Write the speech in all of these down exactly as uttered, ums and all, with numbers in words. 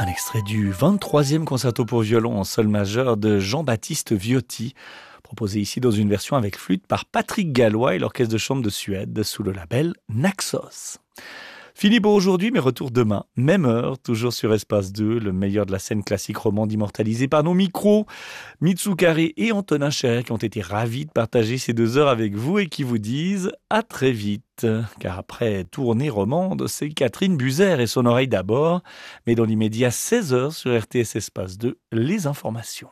Un extrait du vingt-troisième concerto pour violon en sol majeur de Jean-Baptiste Viotti, proposé ici dans une version avec flûte par Patrick Gallois et l'Orchestre de chambre de Suède sous le label Naxos. Fini pour aujourd'hui, mais retour demain, même heure, toujours sur Espace deux, le meilleur de la scène classique romande immortalisée par nos micros. Mitsou Carré et Antonin Scherer qui ont été ravis de partager ces deux heures avec vous et qui vous disent à très vite. Car après tournée romande, c'est Catherine Buzer et son oreille d'abord. Mais dans l'immédiat, seize heures sur R T S Espace deux, les informations.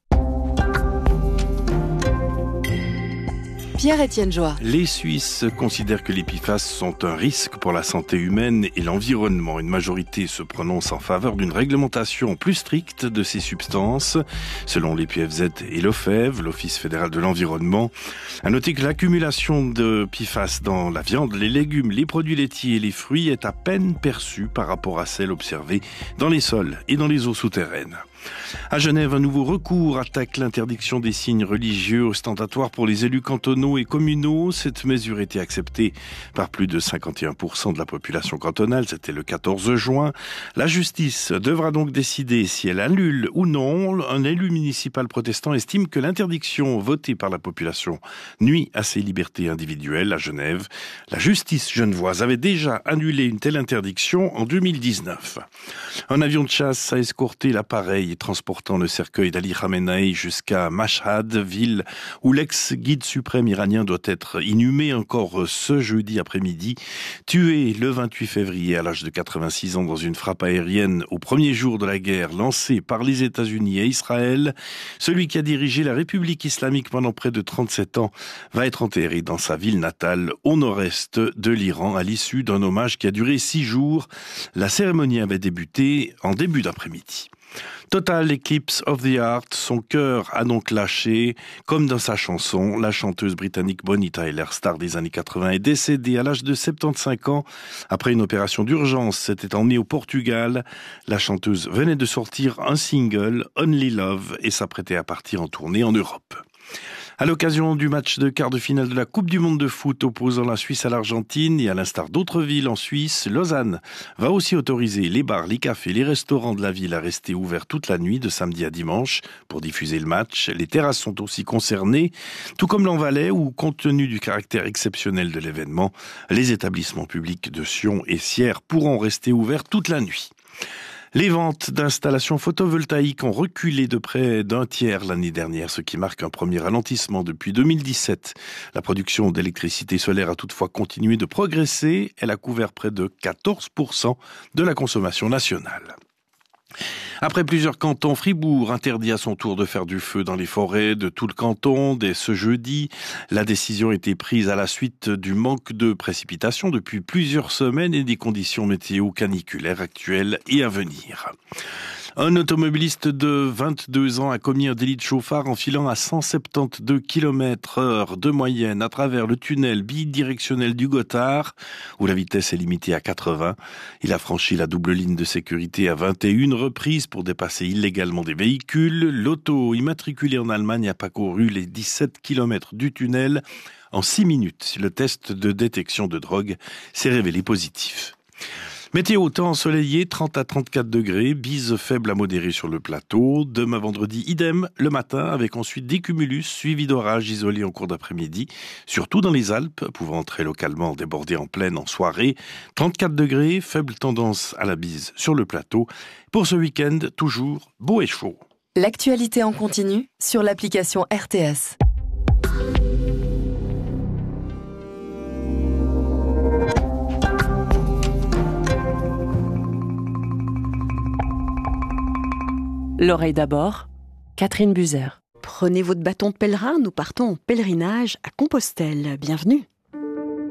Pierre-Étienne Joie. Les Suisses considèrent que les P F A S sont un risque pour la santé humaine et l'environnement. Une majorité se prononce en faveur d'une réglementation plus stricte de ces substances, selon les P F Z et l'O F E V, l'Office fédéral de l'environnement. À noter que l'accumulation de P F A S dans la viande, les légumes, les produits laitiers et les fruits est à peine perçue par rapport à celle observée dans les sols et dans les eaux souterraines. À Genève, un nouveau recours attaque l'interdiction des signes religieux ostentatoires pour les élus cantonaux et communaux. Cette mesure était acceptée par plus de cinquante et un pour cent de la population cantonale. C'était le quatorze juin. La justice devra donc décider si elle annule ou non. Un élu municipal protestant estime que l'interdiction votée par la population nuit à ses libertés individuelles. À Genève, la justice genevoise avait déjà annulé une telle interdiction en deux mille dix-neuf. Un avion de chasse a escorté l'appareil transportant le cercueil d'Ali Khamenei jusqu'à Mashhad, ville où l'ex-guide suprême iranien doit être inhumé encore ce jeudi après-midi. Tué le vingt-huit février à l'âge de quatre-vingt-six ans dans une frappe aérienne au premier jour de la guerre lancée par les États-Unis et Israël, celui qui a dirigé la République islamique pendant près de trente-sept ans va être enterré dans sa ville natale au nord-est de l'Iran à l'issue d'un hommage qui a duré six jours. La cérémonie avait débuté en début d'après-midi. Total Eclipse of the Heart, son cœur a donc lâché. Comme dans sa chanson, la chanteuse britannique Bonnie Tyler, star des années quatre-vingts, est décédée à l'âge de soixante-quinze ans après une opération d'urgence. S'était emmenée au Portugal. La chanteuse venait de sortir un single, Only Love, et s'apprêtait à partir en tournée en Europe. À l'occasion du match de quart de finale de la Coupe du monde de foot opposant la Suisse à l'Argentine et à l'instar d'autres villes en Suisse, Lausanne va aussi autoriser les bars, les cafés, les restaurants de la ville à rester ouverts toute la nuit de samedi à dimanche pour diffuser le match. Les terrasses sont aussi concernées, tout comme l'Envalais où, compte tenu du caractère exceptionnel de l'événement, les établissements publics de Sion et Sierre pourront rester ouverts toute la nuit. Les ventes d'installations photovoltaïques ont reculé de près d'un tiers l'année dernière, ce qui marque un premier ralentissement depuis deux mille dix-sept. La production d'électricité solaire a toutefois continué de progresser. Elle a couvert près de quatorze pour cent de la consommation nationale. Après plusieurs cantons, Fribourg interdit à son tour de faire du feu dans les forêts de tout le canton dès ce jeudi. La décision a été prise à la suite du manque de précipitations depuis plusieurs semaines et des conditions météo caniculaires actuelles et à venir. Un automobiliste de vingt-deux ans a commis un délit de chauffard en filant à cent soixante-douze kilomètres heure de moyenne à travers le tunnel bidirectionnel du Gothard, où la vitesse est limitée à quatre-vingts. Il a franchi la double ligne de sécurité à vingt et une reprises pour dépasser illégalement des véhicules. L'auto immatriculé en Allemagne a parcouru les dix-sept kilomètres du tunnel en six minutes. Le test de détection de drogue s'est révélé positif. Météo, temps ensoleillé, trente à trente-quatre degrés, bise faible à modérée sur le plateau. Demain vendredi, idem, le matin, avec ensuite des cumulus, suivis d'orages isolés en cours d'après-midi, surtout dans les Alpes, pouvant très localement déborder en pleine en soirée. trente-quatre degrés, faible tendance à la bise sur le plateau. Pour ce week-end, toujours beau et chaud. L'actualité en continu sur l'application R T S. L'oreille d'abord, Catherine Buzer. Prenez votre bâton de pèlerin, nous partons en pèlerinage à Compostelle. Bienvenue.